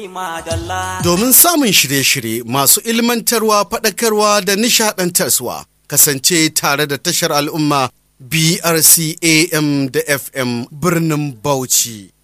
Domin samun shirye-shirye masu ilmantarwa, faɗakarwa da nishaɗantarwa, kasance tare da tashar al'umma BRC AM da FM birnin Bauchi.